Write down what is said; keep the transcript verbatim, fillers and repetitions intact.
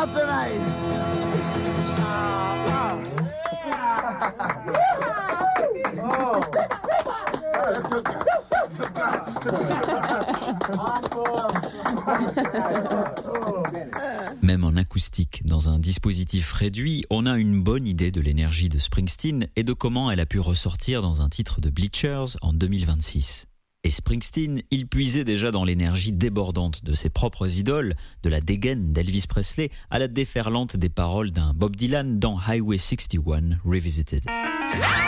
tonight. Oh, that took guts. That took guts. Même en acoustique, dans un dispositif réduit, on a une bonne idée de l'énergie de Springsteen et de comment elle a pu ressortir dans un titre de Bleachers en deux mille vingt-six. Et Springsteen, il puisait déjà dans l'énergie débordante de ses propres idoles, de la dégaine d'Elvis Presley à la déferlante des paroles d'un Bob Dylan dans Highway soixante et un Revisited.